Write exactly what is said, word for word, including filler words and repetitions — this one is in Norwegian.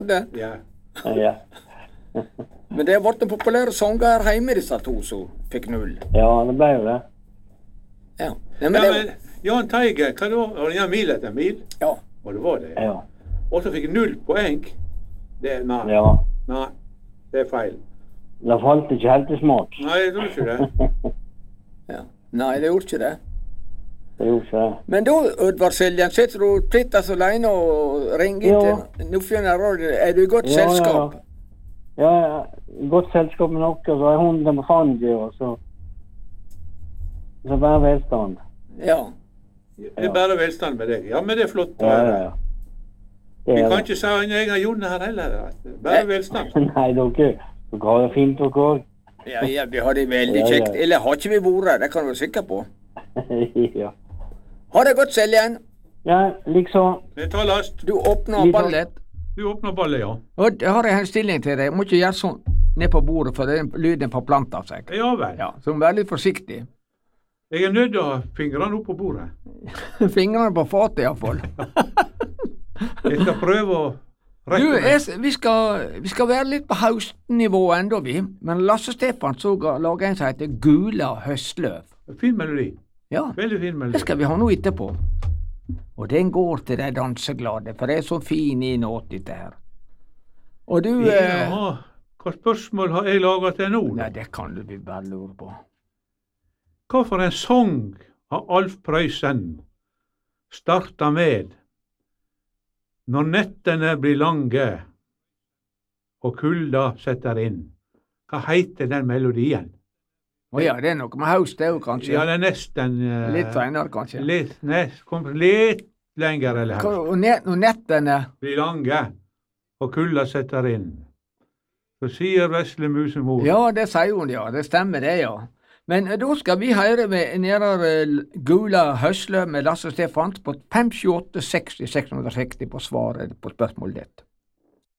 det. Ja. Ja. Men det har vært en populær sanger hjemme, disse to som fikk null. Ja, det ble jo det. Ja. Nei, men Ja, det, men Jahn Teigen, hva da? Var det en mil etter mil? ja. Og det var det. Ja. Og så fikk jeg null poeng. Det, nei, Ja. nei, det er feil. Det falt ikke helt i smak. Nei, jeg tror ikke det. ja. Nei, det gjorde ikke det. Det gjorde ikke det. Men da, Oddvar Seljan, sitter du plittes alene og ringer Ja. til Nordfjordeid Radio. Er du i godt Ja, ja, ja. selskap? Ja, ja. Godt selskap med noe, så er hunden på fanget, og så så bare velstand. Ja. Det er bare velstand med deg. Ja, men det er flott. Ja, ja, ja. Det Vi er kan det. ikke si en egen Jon her heller. Bare velstand. Nei, dere, dere har det fint dere òg. Ja, ja, vi har det veldig Ja, ja. kjekt. Eller har ikke vi vært, det kan du være sikker på. Ja. Ha det godt, Seljan. Ja, liksom. Vi tar last. Du åpner Litt- ballet. Du åpner ballet, ja. Og jeg har en henstilling til deg. Jeg må ikke gjøre sånn ned på bordet, for den lyden forplanter seg. Ja vel. Ja, så vær litt forsiktig. Jeg er nødt til å ha fingrene opp på bordet. Fingrene på fatet, iallfall. Jeg skal prøve å Du, rekke meg. jeg, vi, skal, vi skal være litt på høstnivå ennå, vi. Men Lasse Stefan så ga- laga en som heter Gula høstløv. Fin melodi. Ja, Veldig fin melodi. det skal vi ha nå etterpå. Og den går til de danseglade, for det er så fin innåt, dette her. Og du eh, Ja, hva spørsmål har jeg laget til nå? Nei, det kan du bare lure på. Hva for en sang har Alf Prøysen starta med når nettene blir lange og kulda setter inn? Hva heter den melodien? Å ja, det er noe med høst, det òg, kanskje? Ja, det er nesten eh, Litt seinere, kanskje? Litt, nest, kom litt lenger eller Hva- høst. Og net, når nettene Blir lange og kulda setter inn. Så sier vesle musemor. Ja, det sier hun, ja. Det stemmer, det, ja. Men eh, da skal vi høre med nærere Gula høsle med Lasse Stefans på fem sju åtte seksti seks seksti på svaret på spørsmålet ditt.